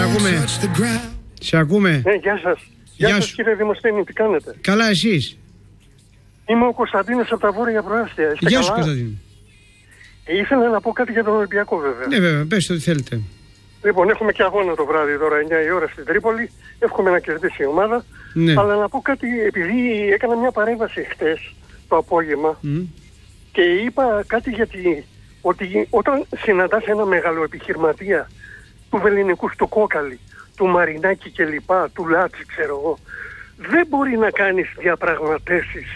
ακούμε. Σε ακούμε. Ναι, γεια σας. Γεια σας κύριε Δημοσθένη, τι κάνετε? Καλά, εσείς? Είμαι ο Κωνσταντίνος από τα Βόρεια Προάστια. Γεια σου, Κωνσταντίνο. Ήθελα να πω κάτι για τον Ολυμπιακό βέβαια. Ναι βέβαια, πες ό,τι θέλετε. Λοιπόν, έχουμε και αγώνα το βράδυ τώρα 9 η ώρα στην Τρίπολη. Εύχομαι να κερδίσει η ομάδα. Ναι. Αλλά να πω κάτι, επειδή έκανα μια παρέμβαση χτες το απόγευμα και είπα κάτι ότι όταν συναντάς ένα μεγάλο επιχειρηματία του Βελληνικού, του Κόκαλη, του Μαρινάκη κλπ, του Λάτσι ξέρω εγώ, δεν μπορεί να κάνεις διαπραγματεύσεις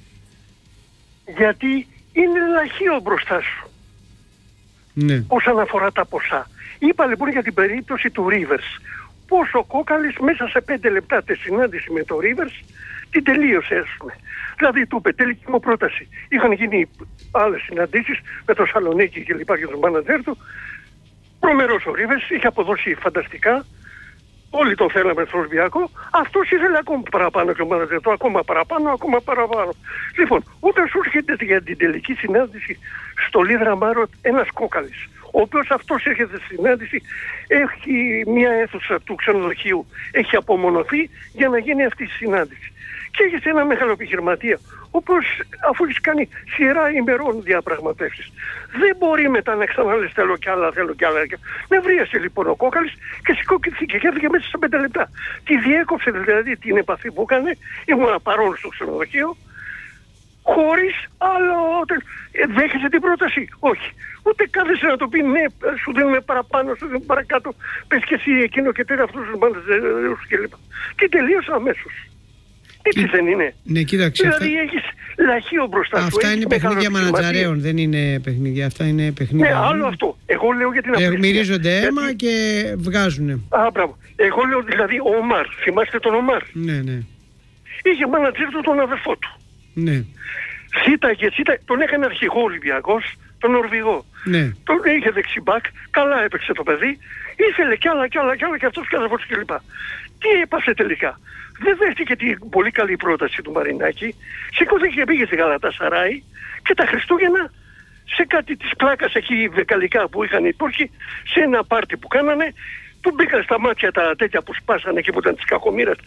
γιατί είναι λαχείο μπροστά σου. Ναι. Όσον αφορά τα ποσά. Είπα λοιπόν για την περίπτωση του Rivers. Πώς ο Κόκαλης μέσα σε 5 λεπτά τη συνάντηση με το Rivers την τελείωσε, ας πούμε. Δηλαδή του είπε τελική μου πρόταση. Είχαν γίνει άλλες συναντήσεις με το Σαλονίκη και λοιπά και τον μάνατζερ του. Προμερός ο Rivers, είχε αποδώσει φανταστικά. Όλοι τον θέλαμε στο Ολυμπιακό. Αυτός ήθελε ακόμα παραπάνω και ο μάνατζερ του, ακόμα παραπάνω. Λοιπόν, όταν σου έρχεται για την τελική συνάντηση στο Λίδρα Μάροτ ένας Κόκαλης, ο οποίος αυτός έρχεται στη συνάντηση, έχει μια αίθουσα του ξενοδοχείου, έχει απομονωθεί για να γίνει αυτή η συνάντηση. Και έχεις ένα μεγάλο επιχειρηματία, ο οποίος αφού έχει κάνει σειρά ημερών διαπραγματεύσεις, δεν μπορεί μετά να ξαναλες θέλω κι άλλα. Νευρίασε λοιπόν ο Κόκαλης και σηκώθηκε και έφυγε μέσα σε 5 λεπτά. Τη διέκοψε δηλαδή την επαφή που έκανε, ήμουν παρόν στο ξενοδοχείο, χωρίς άλλο. Δέχεσαι την πρόταση? Όχι. Ούτε κάθεσαι να το πει ναι, σου δίνουμε παραπάνω, σου δίνουμε παρακάτω, πες και εσύ εκείνο και τέτοια αυτούς τους μάνατζερους κλπ. Και τελείωσε αμέσως. Έτσι δεν είναι? Ναι, κοίταξε. Δηλαδή έχεις λαχείο μπροστά σου. Αυτά είναι παιχνίδια μανατζαρέων, δεν είναι παιχνίδια. Αυτά είναι παιχνίδια. Ναι, άλλο αυτό. Εγώ λέω για την απληστία. Μυρίζονται αίμα και βγάζουνε. Α, μπράβο. Εγώ λέω δηλαδή ο Ομάρ. Θυμάστε τον Ομάρ? Ναι. Είχε μάνατζερ του τον αδερφό του. Ναι. Τον έκανε αρχηγό Ολυμπιακός, τον Νορβηγό. Ναι. Τον είχε δεξιμπάκ, καλά έπαιξε το παιδί. Ήθελε κι άλλα και αυτός και αδερφός κλπ. Τι έπασε τελικά? Δεν δέχτηκε την πολύ καλή πρόταση του Μαρινάκη. Σηκώθηκε και πήγε στη Γαλατασαράι και τα Χριστούγεννα σε κάτι της πλάκας εκεί δεκαλικά που είχαν οι Τούρκοι, σε ένα πάρτι που κάνανε, του μπήκαν στα μάτια τα τέτοια που σπάσανε και που ήταν της κακομοίρας